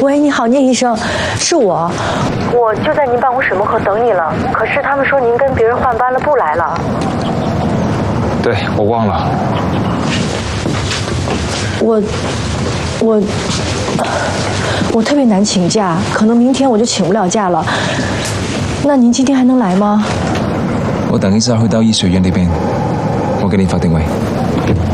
喂，你好，聂医生，是我就在您办公室门口等你了。可是他们说您跟别人换班了，不来了。 对，我忘了。 我特别难请假，可能明天我就请不了假了。那您今天还能来吗？ 我等一下去到醫學院呢邊，我給你發定位。